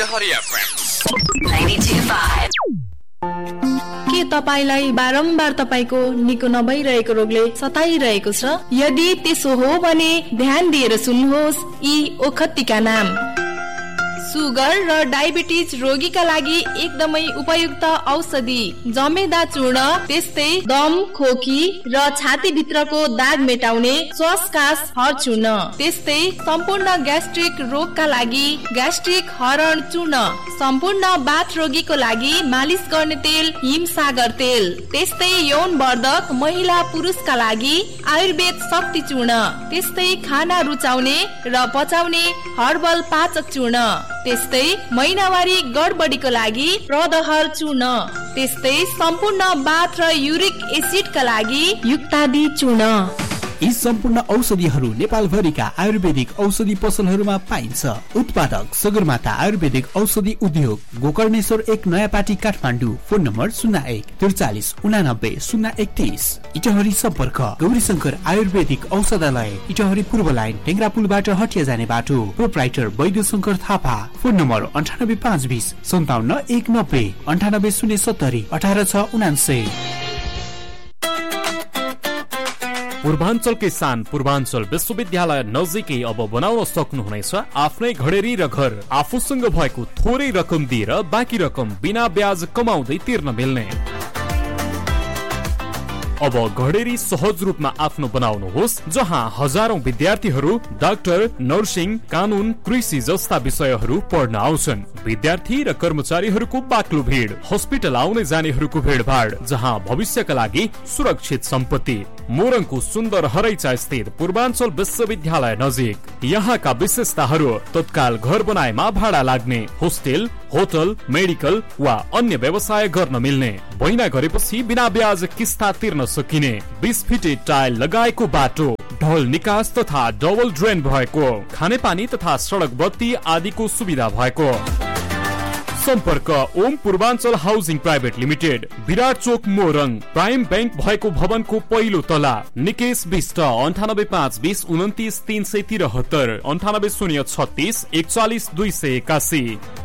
Itahari FM 92.5। के तपाईलाई बारम्बार तपाईको निको नभइरहेको रोगले सताइरहेको छ? यदि त्यसो हो भने ध्यान दिएर सुन्नुहोस् यी ओखतीका नाम। सुगर र डायबिटिज रोगीका लागि एकदमै उपयुक्त औषधि जमेदा चूर्ण, त्यस्तै दम, खोकी र छाती भित्रको दाग मेटाउने श्वासकास हर चूर्ण, त्यस्तै सम्पूर्ण ग्यास्ट्रिक रोगका लागि ग्यास्ट्रिक हरण चूर्ण, सम्पूर्ण बाथ रोगीको लागि मालिश गर्ने तेल हिमसागर तेल, त्यस्तै यौन वर्धक महिला पुरुषका लागि आयुर्वेद शक्ति चूर्ण, त्यस्तै खाना रुचाउने र पचाउने हर्बल पाचक चूर्ण, त्यस्तै महिनावारी गडबडीको लागि प्रदहर चूर्ण, त्यस्तै सम्पूर्ण बाथ र युरिक एसिडका लागि युक्तादि चूर्ण। यी सम्पूर्ण औषधिहरू नेपालभरिका आयुर्वेदिक औषधि पसलहरूमा पाइन्छ। उत्पादक सगरमाथा आयुर्वेदिक औषधि उद्योग, गोकर्णेश्वर 1 नयाँ पाटी, काठमाडौँ। Phone number 01 43 89 031। इटहरी सम्पर्क गौरीशंकर आयुर्वेदिक औषधालय, इटहरी पूर्व लाइन, टेङ्ग्रा पुलबाट हटिया जाने बाटो। प्रोप्राइटर वैद्यशंकर थापा। Phone number 98520 57 190 98070 18679। पूर्वाञ्चलकै सान पूर्वाञ्चल विश्वविद्यालय नजिकै अब बनाउन सक्नुहुनेछ आफ्नै घडेरी र घर। आफूसँग भएको थोरै रकम दिएर बाँकी रकम बिना ब्याज कमाउँदै तिर्न मिल्ने। अब घडेरी सहज रूपमा आफ्नो बनाउनुहोस्, जहाँ हजारौं विद्यार्थीहरू डाक्टर, नर्सिङ, कानून, कृषि जस्ता विषयहरू पढ्न आउँछन्। विद्यार्थी र कर्मचारीहरूको बाक्लो भिड, हस्पिटल आउने जानेहरूको भिडभाड, जहाँ भविष्यका लागि सुरक्षित सम्पत्ति। मोरङको सुन्दर हरैचा स्थित पूर्वाञ्चल विश्वविद्यालय नजिक। यहाँका विशेषताहरू: तत्काल घर बनाएमा भाडा लाग्ने, होस्टेल, होटल, मेडिकल वा अन्य व्यवसाय गर्न मिल्ने, बैना गरेपछि बिना ब्याज किस्ता तिर्न सकिने, 20 फिटे टाइल लगाएको बाटो, ढल निकास तथा डबल ड्रेन भएको, खानेपानी तथा सडक बत्ती आदिको सुविधा भएको। सम्पर्क Om Purvanchal housing private limited, विराट चोक, मोरङ। प्राइम बैंक भएको भवनको पहिलो तला। निकेश विष्ट 98520 29 373 98036 41 281।